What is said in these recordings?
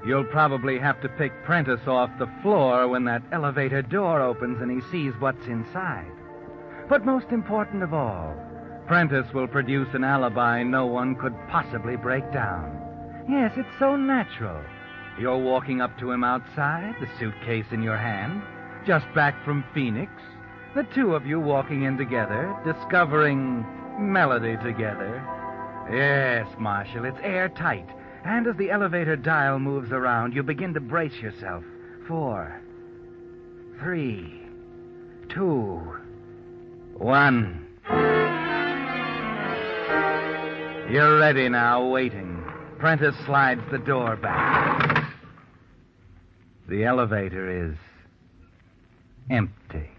You'll probably have to pick Prentice off the floor when that elevator door opens and he sees what's inside. But most important of all, Prentice will produce an alibi no one could possibly break down. Yes, it's so natural. You're walking up to him outside, the suitcase in your hand, just back from Phoenix. The two of you walking in together, discovering melody together. Yes, Marshal, it's airtight. And as the elevator dial moves around, you begin to brace yourself. 4, 3, 2, 1. You're ready now, waiting. Prentice slides the door back. The elevator is empty.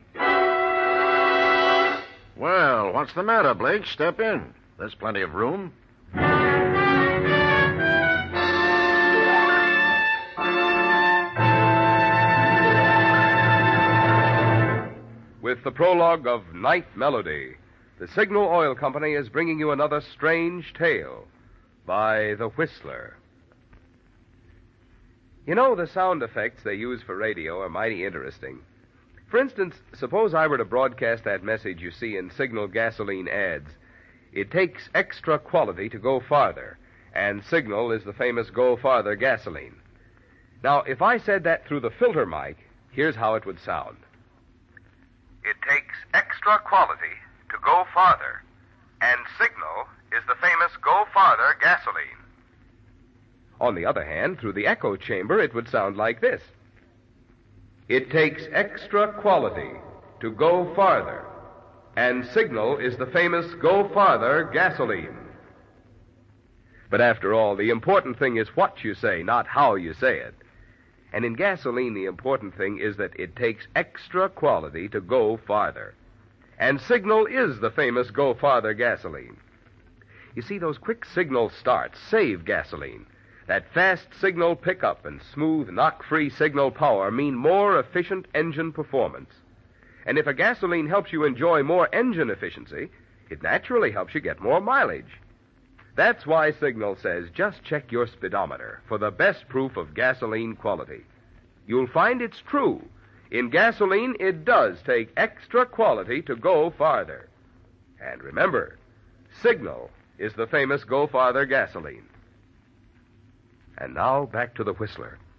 Well, what's the matter, Blake? Step in. There's plenty of room. With the prologue of Night Melody, the Signal Oil Company is bringing you another strange tale by The Whistler. You know, the sound effects they use for radio are mighty interesting. For instance, suppose I were to broadcast that message you see in Signal gasoline ads. It takes extra quality to go farther, and Signal is the famous Go Farther gasoline. Now, if I said that through the filter mic, here's how it would sound. It takes extra quality to go farther, and Signal is the famous Go Farther gasoline. On the other hand, through the echo chamber, it would sound like this. It takes extra quality to go farther, and Signal is the famous Go Farther gasoline. But after all, the important thing is what you say, not how you say it. And in gasoline, the important thing is that it takes extra quality to go farther. And Signal is the famous Go Farther gasoline. You see, those quick signal starts save gasoline. That fast signal pickup and smooth, knock-free signal power mean more efficient engine performance. And if a gasoline helps you enjoy more engine efficiency, it naturally helps you get more mileage. That's why Signal says just check your speedometer for the best proof of gasoline quality. You'll find it's true. In gasoline, it does take extra quality to go farther. And remember, Signal is the famous Go Farther gasoline. And now back to the Whistler.